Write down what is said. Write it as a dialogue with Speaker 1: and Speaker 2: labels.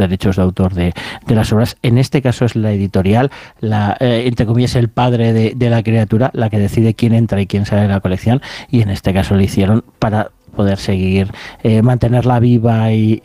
Speaker 1: derechos de autor de las obras. En este caso es la editorial, entre comillas, el padre de la criatura, la que decide quién entra y quién sale de la colección, y en este caso lo hicieron para poder seguir, mantenerla viva y